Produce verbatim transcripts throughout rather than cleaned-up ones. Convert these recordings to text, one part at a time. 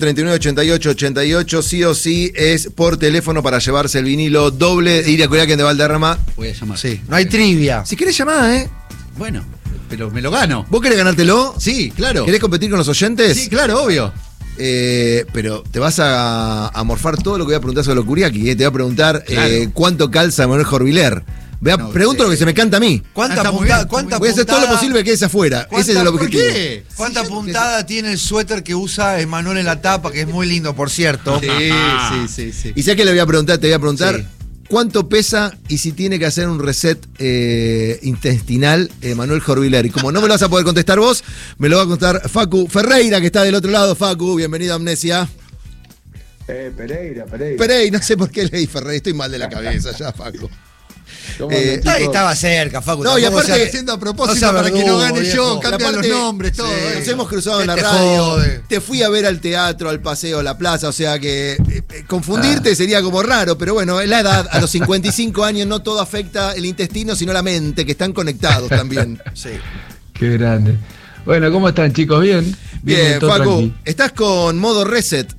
treinta y nueve ochenta y ocho ochenta y ocho, sí o sí es por teléfono para llevarse el vinilo doble de Iria Kuriakin de Valderrama. Voy a llamar. Sí, no hay trivia. Si querés llamar, ¿eh? Bueno, pero me lo gano. ¿Vos querés ganártelo? Sí, claro. ¿Querés competir con los oyentes? Sí, claro, obvio. Eh, pero te vas a, a morfar todo lo que voy a preguntar sobre lo Kuriaki, ¿eh? Te voy a preguntar Claro. eh, cuánto calza Manuel Jorviler. Voy a, No pregunto sé. lo que se me canta a mí. ¿Cuánta, Ah, está muy punta- bien, cuánta Voy a hacer todo lo puntada- posible que quede afuera. ¿Cuánta- Ese es el ¿por objetivo. qué? ¿Cuánta Sí, yo- puntada tiene el suéter que usa Emanuel en la tapa, que es muy lindo, por cierto? Sí, sí, sí, sí. Y sé que le voy a preguntar, te voy a preguntar Sí. cuánto pesa y si tiene que hacer un reset eh, intestinal eh, Manuel Jorviler. Y como no me lo vas a poder contestar vos, me lo va a contar Facu Ferreira, que está del otro lado. Facu, bienvenido a Amnesia. Eh, Pereira, Pereira. Pereira, no sé por qué leí Ferreira, estoy mal de la cabeza ya, Facu. ¿Cómo eh, andan, Está- chicos? Estaba cerca, Facu. No, y tampoco aparte- sea- Haciendo a no propósito sea para que no verdugo, gane viejo. yo, cambian aparte- los nombres, todo. Sí. eh. Nos hemos cruzado en ¿Qué la te radio, jode? te fui a ver al teatro, al paseo, a la plaza, o sea que eh, eh, confundirte sería como raro, pero bueno, es la edad, a los cincuenta y cinco años no todo afecta el intestino, sino la mente, que están conectados también. Sí. Qué grande. Bueno, ¿cómo están, chicos? ¿Bien? Bien, todo Facu, tranqui. estás con modo reset.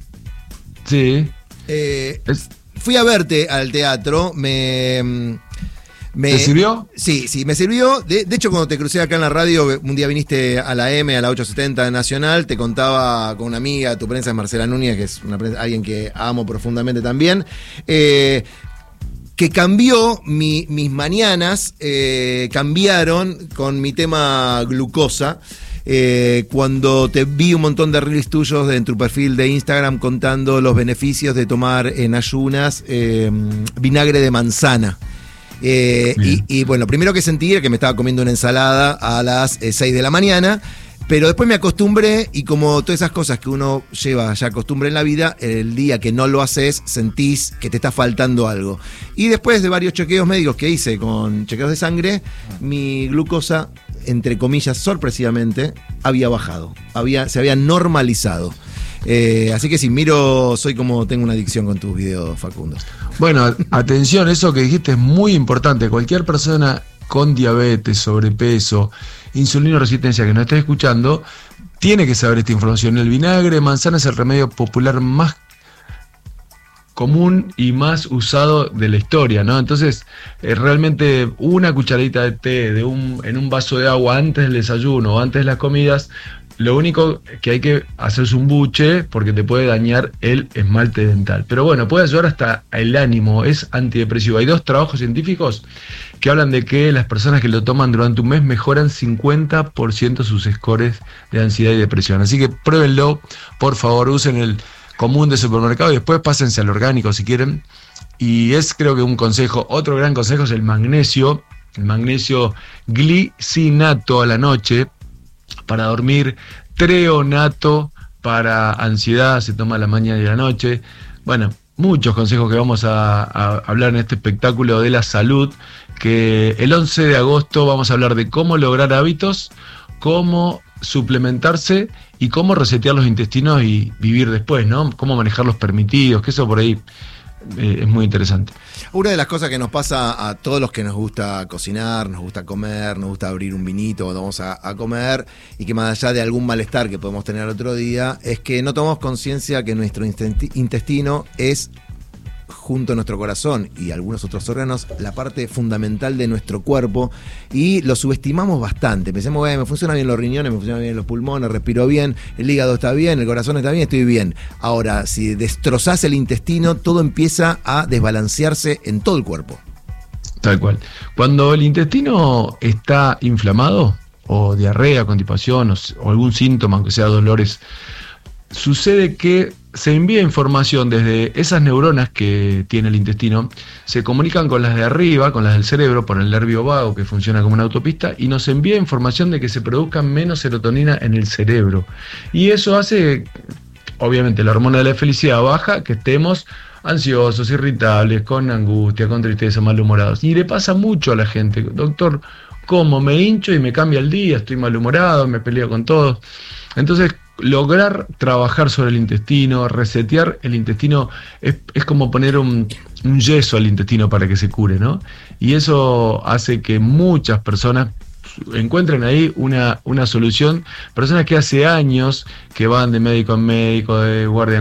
Sí. Eh, Es- fui a verte al teatro, me... me ¿Te sirvió? Sí, sí, me sirvió. De, de hecho, cuando te crucé acá en la radio, un día viniste a la M, a la ochocientos setenta Nacional, te contaba con una amiga, tu prensa es Marcela Núñez, que es una prensa- alguien que amo profundamente también, eh, que cambió mi- mis mañanas, eh, cambiaron con mi tema glucosa. Eh, cuando te vi un montón de reels tuyos en tu perfil de Instagram contando los beneficios de tomar en ayunas eh, vinagre de manzana. Eh, y, y bueno, primero que sentí era que me estaba comiendo una ensalada a las eh, seis de la mañana, pero después me acostumbré y como todas esas cosas que uno lleva ya costumbre en la vida, el día que no lo haces sentís que te está faltando algo. Y después de varios chequeos médicos que hice con chequeos de sangre, mi glucosa, entre comillas, sorpresivamente, había bajado, había, se había normalizado. Eh, así que si miro, soy como tengo una adicción con tus videos, Facundo. Bueno, atención, eso que dijiste es muy importante. Cualquier persona con diabetes, sobrepeso, insulinoresistencia que nos esté escuchando, tiene que saber esta información. El vinagre de manzana es el remedio popular más común y más usado de la historia, ¿no? Entonces, eh, realmente una cucharadita de té de un, en un vaso de agua antes del desayuno o antes de las comidas, lo único que hay que hacer es un buche porque te puede dañar el esmalte dental. Pero bueno, puede ayudar hasta el ánimo, es antidepresivo. Hay dos trabajos científicos que hablan de que las personas que lo toman durante un mes mejoran cincuenta por ciento sus scores de ansiedad y depresión. Así que pruébenlo, por favor, usen el común de supermercado y después pásense al orgánico si quieren. Y es creo que un consejo, otro gran consejo es el magnesio, el magnesio glicinato a la noche para dormir, treonato para ansiedad, se toma a la mañana y a la noche. Bueno, muchos consejos que vamos a, a hablar en este espectáculo de la salud, que el once de agosto vamos a hablar de cómo lograr hábitos, cómo suplementarse y cómo resetear los intestinos y vivir después, ¿no? Cómo manejar los permitidos, que eso por ahí eh, es muy interesante. Una de las cosas que nos pasa a todos los que nos gusta cocinar, nos gusta comer, nos gusta abrir un vinito cuando vamos a, a comer, y que más allá de algún malestar que podemos tener otro día, es que no tomamos conciencia que nuestro intestino es, junto a nuestro corazón y algunos otros órganos, la parte fundamental de nuestro cuerpo, y lo subestimamos bastante. Pensamos, bueno, me funcionan bien los riñones, me funcionan bien los pulmones, respiro bien, el hígado está bien, el corazón está bien, estoy bien. Ahora, si destrozás el intestino, todo empieza a desbalancearse en todo el cuerpo. Tal cual. Cuando el intestino está inflamado, o diarrea, constipación, o, o algún síntoma, aunque sea dolores, sucede que se envía información desde esas neuronas que tiene el intestino, se comunican con las de arriba, con las del cerebro, por el nervio vago que funciona como una autopista, y nos envía información de que se produzca menos serotonina en el cerebro. Y eso hace, obviamente, la hormona de la felicidad baja, que estemos ansiosos, irritables, con angustia, con tristeza, malhumorados. Y le pasa mucho a la gente, doctor, ¿cómo? Me hincho y me cambia el día, estoy malhumorado, me peleo con todos. Entonces, lograr trabajar sobre el intestino, resetear el intestino, es, es como poner un, un yeso al intestino para que se cure, ¿no? Y eso hace que muchas personas encuentren ahí una, una solución. Personas que hace años que van de médico en médico, de guardia